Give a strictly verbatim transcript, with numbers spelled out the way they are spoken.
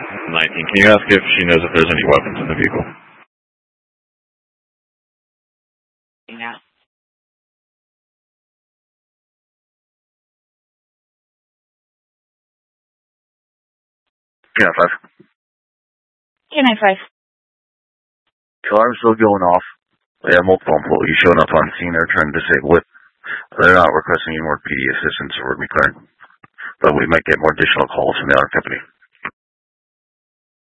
nineteen. Can you ask if she knows if there's any weapons in the vehicle? Yeah. Ten five. Ten five. Alarm's still going off. We have multiple employees showing up on scene. They're trying to disable it. They're not requesting any more P D assistance or me clearing. But we might get more additional calls from the other company.